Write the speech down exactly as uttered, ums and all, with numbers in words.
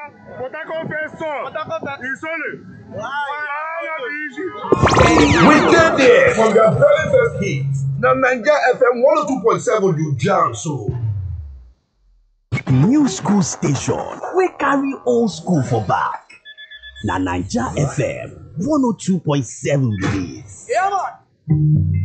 We did it from the very first hit. Now Naija F M one oh two point seven you jam so. New school station we carry old school for back. Na Naija F M one oh two point seven be this. Yeah, man.